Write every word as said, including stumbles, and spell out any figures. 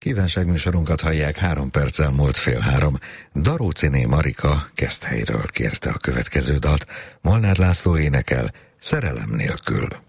Kívánságműsorunkat hallják, három perccel múlt fél három. Daróciné Marika Keszthelyről kérte a következő dalt. Molnár László énekel, Szerelem nélkül.